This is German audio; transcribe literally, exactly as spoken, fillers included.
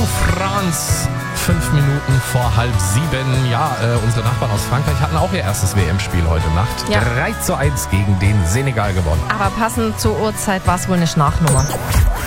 France. Fünf Minuten vor halb sieben. Ja, äh, unsere Nachbarn aus Frankreich hatten auch ihr erstes W M-Spiel heute Nacht. Ja. drei zu eins gegen den Senegal gewonnen. Aber passend zur Uhrzeit war es wohl eine Schnarchnummer.